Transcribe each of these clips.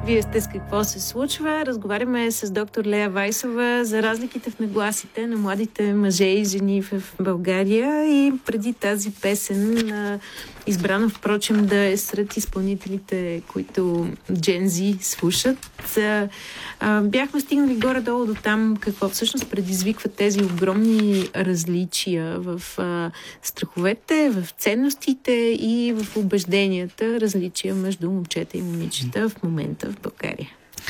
Вие сте с какво се случва. Разговаряме с доктор Лея Вайсова за разликите в нагласите на младите мъже и жени в България. И преди тази песен, избрана впрочем да е сред изпълнителите, които Gen Z слушат, бяхме стигнали горе-долу до там какво всъщност предизвиква тези огромни различия в страховете, в ценностите и в убежденията, различия между момчета и момичета в момента в България.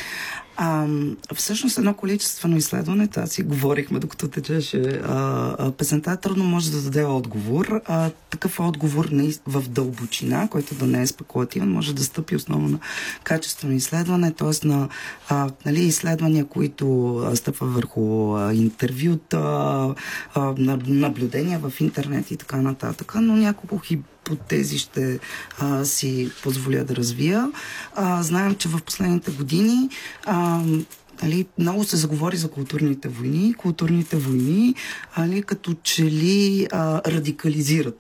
Всъщност едно количествено изследване, това си говорихме докато течеше песента, трудно може да даде отговор. Такъв отговор в дълбочина, който да не е спекулативен, може да стъпи основно на качествено изследване, т.е. на изследвания, които стъпват върху интервюта, наблюдения в интернет и така нататък, но няколко хипотези ще си позволя да развия. Знаем, че в последните години много се заговори за културните войни. Културните войни като че ли радикализират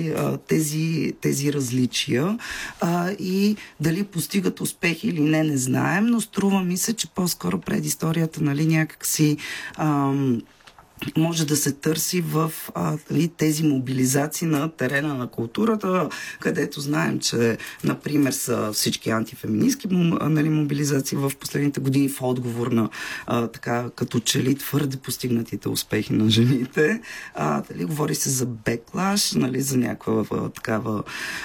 тези различия и дали постигат успехи или не знаем, но струва ми се, че по-скоро предисторията някакси може да се търси в тези мобилизации на терена на културата, където знаем, че, например, са всички антифеминистки мобилизации в последните години в отговор на като че ли твърде постигнатите успехи на жените. Говори се за беклаш, за някаква такава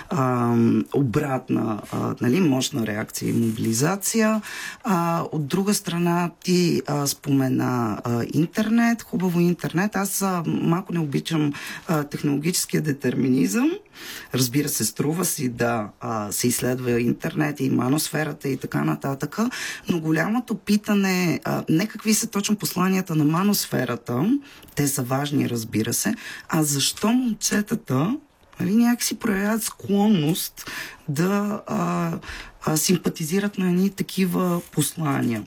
обратна мощна реакция и мобилизация. От друга страна, ти спомена интернет. Хубаво интернет. Аз малко не обичам технологическия детерминизъм. Разбира се, струва си да се изследва интернет и маносферата и така нататък, но голямото питане не какви са точно посланията на маносферата, те са важни, разбира се, а защо момчетата някакси проявяват склонност да симпатизират на едни такива послания.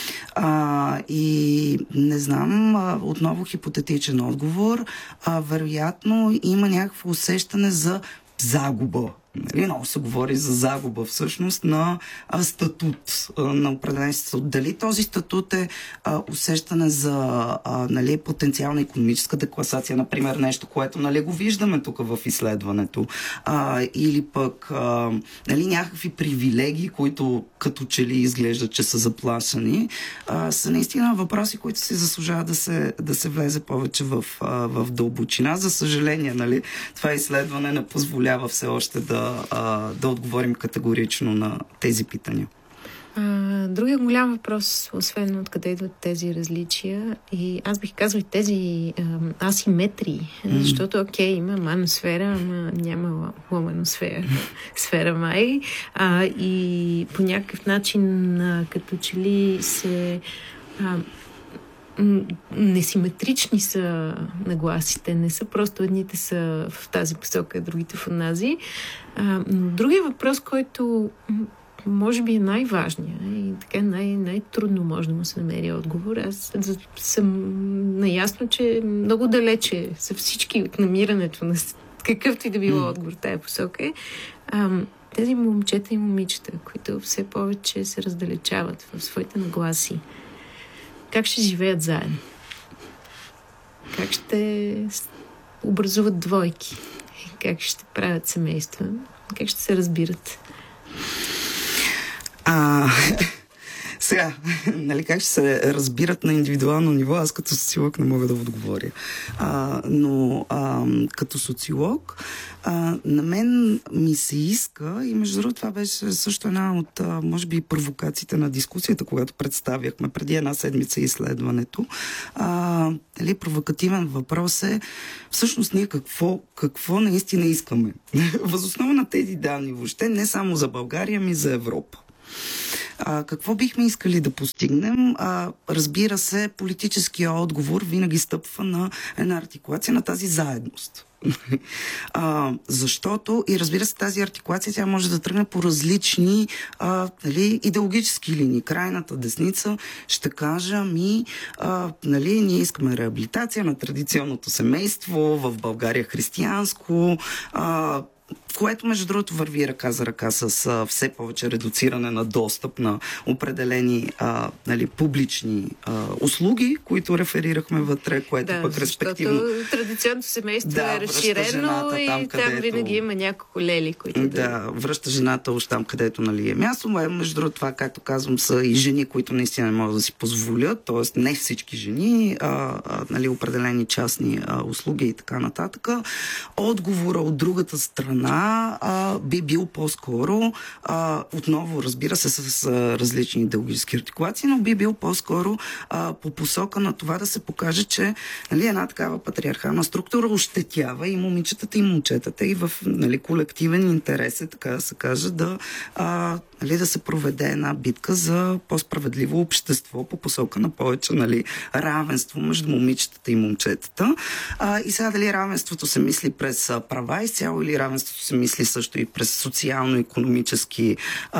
И не знам, отново хипотетичен отговор, вероятно има някакво усещане за загуба. Много се говори за загуба всъщност на статут, на определен статут. Дали този статут е усещане за потенциална икономическа декласация, например, нещо, което го виждаме тук в изследването, или пък някакви привилегии, които като че ли изглеждат, че са заплашени, са наистина въпроси, които си заслужават да се влезе повече в дълбочина. За съжаление, това изследване не позволява все още да отговорим категорично на тези питания. Другия голям въпрос, освен откъде идват тези различия, и аз бих казал тези асиметрии, защото има маносфера, ама няма ломаносфера, сфера май, и по някакъв начин като че ли се несиметрични са нагласите, не са просто едните са в тази посока, другите в онази. Но другия въпрос, който може би е най-важният и така най-трудно може да му се намери отговор. Аз съм наясно, че много далече са всички от намирането на какъвто и да било отговор тая посока. Тези момчета и момичета, които все повече се раздалечават в своите нагласи, как ще живеят заедно? Как ще образуват двойки? Как ще правят семейства? Как ще се разбират? Сега, как ще се разбират на индивидуално ниво, аз като социолог не мога да отговоря. Но като социолог на мен ми се иска, и между другото това беше също една от, може би, провокациите на дискусията, когато представяхме преди една седмица изследването. Провокативен въпрос е всъщност ние какво наистина искаме. Въз основа на тези данни въобще не само за България, ами за Европа. Какво бихме искали да постигнем? Разбира се, политическия отговор винаги стъпва на една артикулация на тази заедност. Защото, и разбира се, тази артикулация тя може да тръгне по различни идеологически линии. Крайната десница ще кажа ние искаме реабилитация на традиционното семейство, в България християнско, което, между другото, върви ръка за ръка с все повече редуциране на достъп на определени публични услуги, които реферирахме вътре, което пък респективно... защото традиционното семейство е разширено и там винаги има няколко лели, които... Да, връща жената още там, където е място. Между другото, това, както казвам, са и жени, които наистина не могат да си позволят, т.е. не всички жени, определени частни услуги и така нататък. Отговора от другата страна би бил по-скоро, отново, разбира се, с различни идеологически артикулации, но би бил по-скоро по посока на това да се покаже, че една такава патриархална структура ощетява и момичетата, и момчетата, и в колективен интерес е, така да се каже, да се проведе една битка за по-справедливо общество по посока на повече равенство между момичетата и момчетата. И сега дали равенството се мисли през права изцяло или равенството се мисли също и през социално-икономически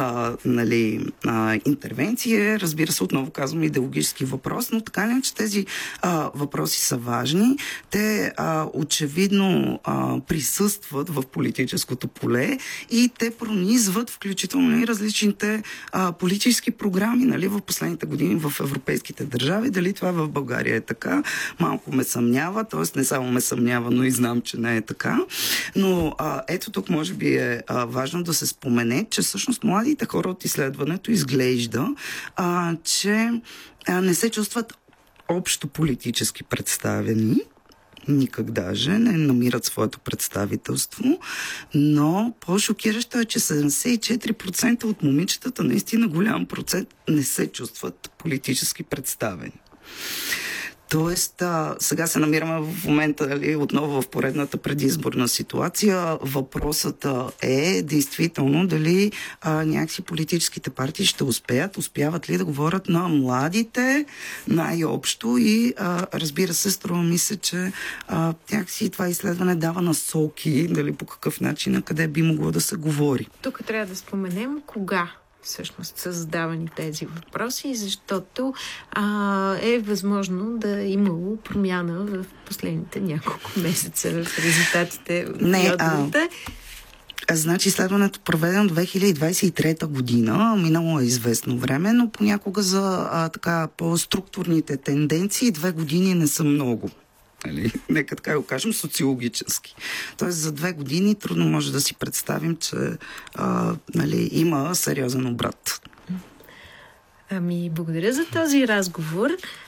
интервенции, разбира се, отново казвам, идеологически въпрос, но така не, че тези въпроси са важни. Те очевидно присъстват в политическото поле и те пронизват включително и различните политически програми в последните години в европейските държави. Дали това в България е така? Малко ме съмнява, т.е. не само ме съмнява, но и знам, че не е така. Но ето тук може би е важно да се спомене, че всъщност младите хора от изследването изглежда, че не се чувстват общо политически представени, никак даже, не намират своето представителство, но по-шокиращо е, че 74% от момичетата, наистина голям процент, не се чувстват политически представени. Тоест, сега се намираме в момента отново в поредната предизборна ситуация. Въпросът е действително дали някакси политическите партии ще успяват ли да говорят на младите най-общо и разбира се, струва ми се, че някакси това изследване дава насоки, дали по какъв начин, къде би могло да се говори. Тук трябва да споменем кога всъщност са задавани тези въпроси, защото е възможно да е имало промяна в последните няколко месеца в резултатите от отговорите. Значи изследването проведено 2023 година, минало е известно време, но понякога за по-структурните тенденции 2 години не са много. Нека така го кажем социологически. Тоест за 2 години трудно може да си представим, че има сериозен обрат. Благодаря за този разговор.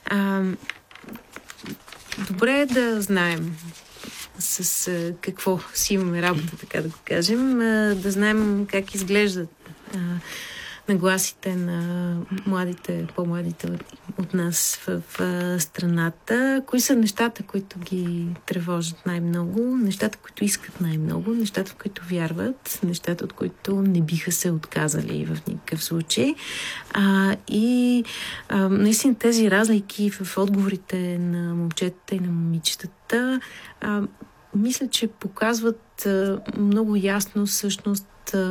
Добре е да знаем с какво си имаме работа, така да го кажем, да знаем как изглеждат нагласите на младите, по-младите от нас в страната. Кои са нещата, които ги тревожат най-много, нещата, които искат най-много, нещата, в които вярват, нещата, от които не биха се отказали в никакъв случай. Наистина тези разлики в отговорите на момчетата и на момичетата мисля, че показват много ясно всъщност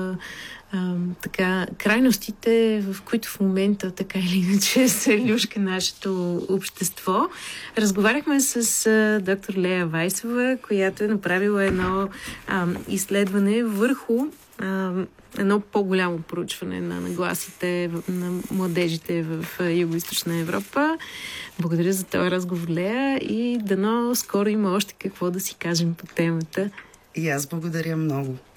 крайностите, в които в момента така или иначе се люшка нашето общество. Разговаряхме с доктор Лея Вайсова, която е направила едно изследване върху едно по-голямо проучване на нагласите на младежите в Югоизточна Европа. Благодаря за този разговор, Лея, и дано скоро има още какво да си кажем по темата. И аз благодаря много.